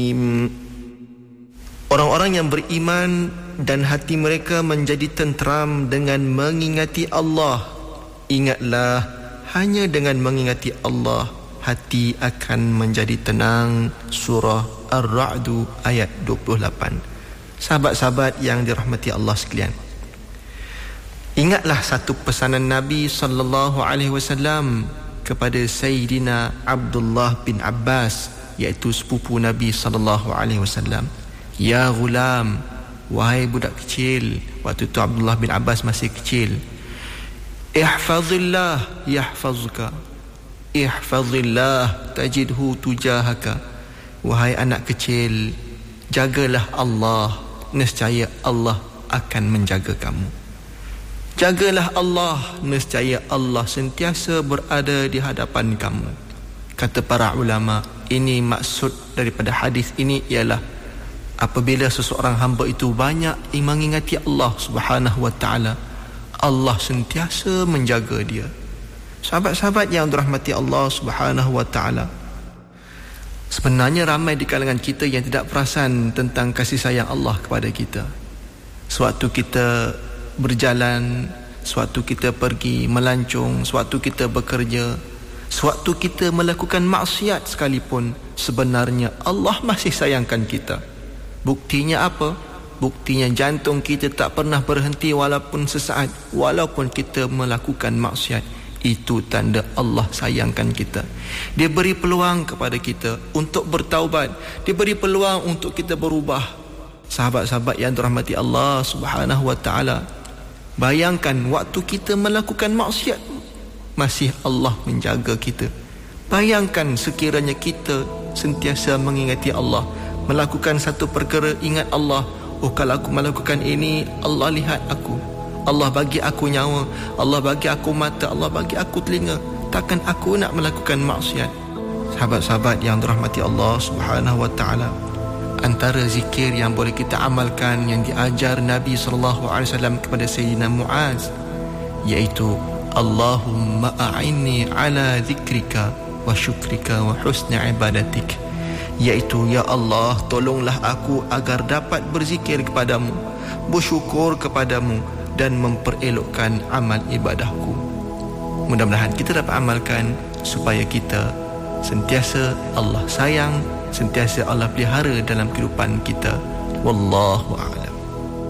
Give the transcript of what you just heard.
Orang-orang yang beriman dan hati mereka menjadi tenteram dengan mengingati Allah. Ingatlah, hanya dengan mengingati Allah hati akan menjadi tenang. Surah Ar-Ra'd ayat 28. Sahabat-sahabat yang dirahmati Allah sekalian, ingatlah satu pesanan Nabi sallallahu alaihi wasallam kepada Sayyidina Abdullah bin Abbas, iaitu sepupu Nabi sallallahu alaihi wasallam. Ya ghulam, wahai budak kecil. Waktu itu Abdullah bin Abbas masih kecil. Ihfazillah yahfazka, ihfazillah tajidhu tujahaka. Wahai anak kecil, jagalah Allah, nescaya Allah akan menjaga kamu. Jagalah Allah, nescaya Allah sentiasa berada di hadapan kamu. Kata para ulama, ini maksud daripada hadis ini ialah apabila seseorang hamba itu banyak mengingati Allah Subhanahu wa taala, Allah sentiasa menjaga dia. Sahabat-sahabat yang dirahmati Allah Subhanahu wa taala, sebenarnya ramai di kalangan kita yang tidak perasan tentang kasih sayang Allah kepada kita. Sewaktu kita berjalan, sewaktu kita pergi melancong, sewaktu kita bekerja, sewaktu kita melakukan maksiat sekalipun, sebenarnya Allah masih sayangkan kita. Buktinya apa? Buktinya jantung kita tak pernah berhenti walaupun sesaat, walaupun kita melakukan maksiat. Itu tanda Allah sayangkan kita. Dia beri peluang kepada kita untuk bertaubat. Dia beri peluang untuk kita berubah. Sahabat-sahabat yang dirahmati Allah Subhanahu wa taala, bayangkan waktu kita melakukan maksiat, masih Allah menjaga kita. Bayangkan sekiranya kita sentiasa mengingati Allah, melakukan satu perkara, ingat Allah. Oh, kalau aku melakukan ini, Allah lihat aku, Allah bagi aku nyawa, Allah bagi aku mata, Allah bagi aku telinga. Takkan aku nak melakukan maksiat? Sahabat-sahabat yang dirahmati Allah Subhanahu wa taala, antara zikir yang boleh kita amalkan yang diajar Nabi sallallahu alaihi wasallam kepada Sayyidina Muaz, iaitu Allahumma a'inni ala zikrika wa syukrika wa husni ibadatik, iaitu ya Allah, tolonglah aku agar dapat berzikir kepadamu, bersyukur kepadamu dan memperelokkan amal ibadahku. Mudah-mudahan kita dapat amalkan supaya kita sentiasa Allah sayang, sentiasa Allah pelihara dalam kehidupan kita. Wallahu a'lam.